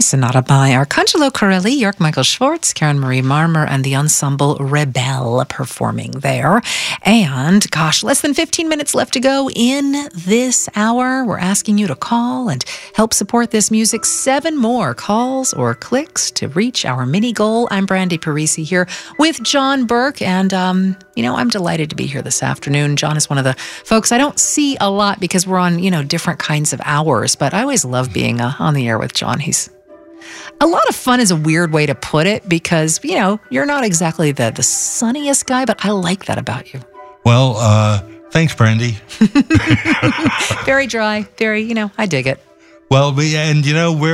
Sonata by Arcangelo Corelli, Jörg Michael Schwartz, Karen Marie Marmer, and the ensemble Rebelle performing there. And gosh, less than 15 minutes left to go in this hour. We're asking you to call and help support this music. 7 more calls or clicks to reach our mini goal. I'm Brandy Parisi here with John Burke, and I'm delighted to be here this afternoon. John is one of the folks I don't see a lot because we're on, different kinds of hours, but I always love being on the air with John. He's a lot of fun is a weird way to put it because, you're not exactly the sunniest guy, but I like that about you. Well, thanks, Brandy. Very dry, very, I dig it. Well, we have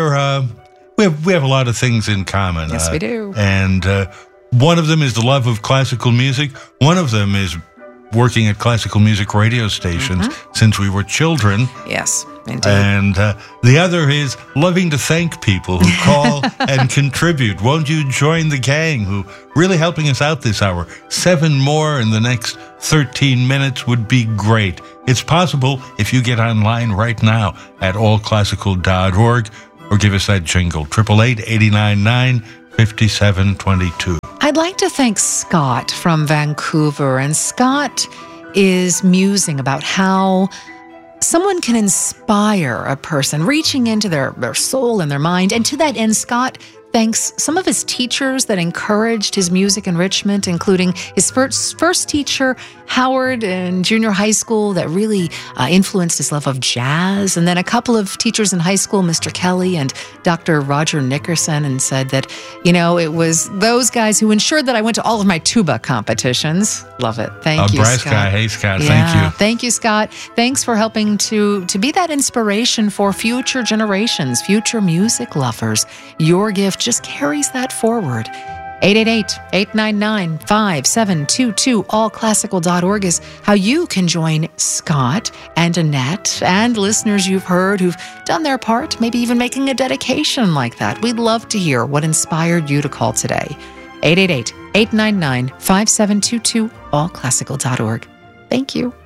a lot of things in common. Yes, we do. And one of them is the love of classical music. One of them is working at classical music radio stations since we were children. Yes, indeed. And the other is loving to thank people who call and contribute. Won't you join the gang who really helping us out this hour? 7 more in the next 13 minutes would be great. It's possible if you get online right now at allclassical.org or give us that jingle, 888-899-5722. I'd like to thank Scott from Vancouver, and Scott is musing about how someone can inspire a person, reaching into their soul and their mind. And to that end, Scott thanks some of his teachers that encouraged his music enrichment, including his first teacher, Howard, in junior high school, that really influenced his love of jazz. And then a couple of teachers in high school, Mr. Kelly and Dr. Roger Nickerson, and said that, it was those guys who ensured that I went to all of my tuba competitions. Love it. Thank you, brass Scott. guy. Hey, Scott. Yeah, thank you. Thank you, Scott. Thanks for helping to be that inspiration for future generations, future music lovers. Your gift just carries that forward. 888-899-5722. Allclassical.org is how you can join Scott and Annette and listeners you've heard who've done their part, maybe even making a dedication like that. We'd love to hear what inspired you to call today. 888-899-5722. Allclassical.org. Thank you.